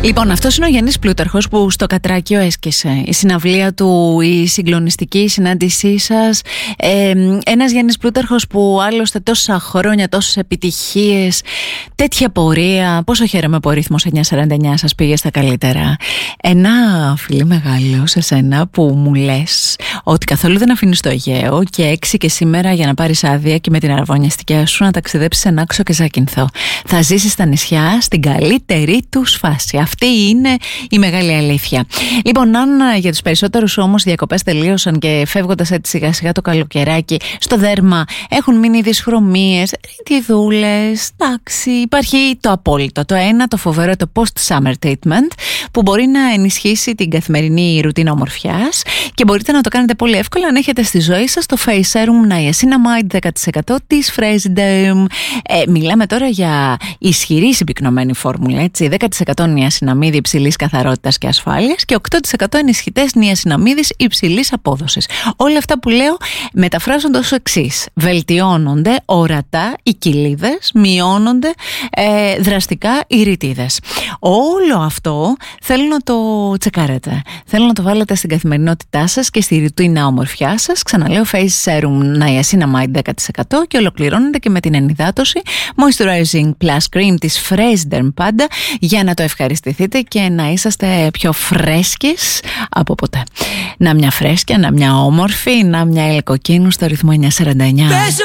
Λοιπόν, αυτός είναι ο Γιάννης Πλούταρχος που στο Κατράκιο έσκησε. Η συναυλία του, η συγκλονιστική συνάντησή σας. Ένας Γιάννης Πλούταρχος που άλλωστε τόσα χρόνια, τόσες επιτυχίες, τέτοια πορεία. Πόσο χαίρομαι που ο ρύθμος 949 σας πήγε στα καλύτερα. Ένα φιλί μεγάλο σε σένα που μου λες ότι καθόλου δεν αφήνεις το Αιγαίο και 6 και σήμερα για να πάρεις άδεια και με την αραβωνιαστικιά σου να ταξιδέψεις σε Νάξο και Ζάκυνθο. Θα ζήσεις στα νησιά στην καλύτερη τους φάση. Αυτή είναι η μεγάλη αλήθεια. Λοιπόν, αν για τους περισσότερους όμως διακοπές τελείωσαν και φεύγοντας έτσι σιγά σιγά το καλοκαιράκι στο δέρμα έχουν μείνει δυσχρωμίες, ρητιδούλες, εντάξει, υπάρχει το απόλυτο. Το ένα, το φοβερό, το post-summer treatment που μπορεί να ενισχύσει την καθημερινή ρουτίνα ομορφιάς και μπορείτε να το κάνετε πολύ εύκολα αν έχετε στη ζωή σας το Face Serum Niacinamide 10% της Freshderm. Μιλάμε τώρα για ισχυρή συμπυκνωμένη φόρμουλα, έτσι, 10% νιασιναμίδι υψηλής καθαρότητας και ασφάλειας και 8% ενισχυτές νιασιναμίδης υψηλής απόδοσης. Όλα αυτά που λέω μεταφράζονται ως εξής: βελτιώνονται ορατά οι κοιλίδες, μειώνονται δραστικά οι ρητίδες. Όλο αυτό θέλω να το τσεκάρετε. Θέλω να το βάλετε στην καθημερινότητά σας και στη ρουτίνα ομορφιά σας. Ξαναλέω, Face Serum Niacinamide 10% και ολοκληρώνεται και με την ενυδάτωση Moisturizing Plus Cream της Freshderm πάντα για να το ευχαριστηθείτε και να είσαστε πιο φρέσκες από ποτέ. Να μια φρέσκια, να μια όμορφη, να μια ελκοκίνου στο ρυθμό 949.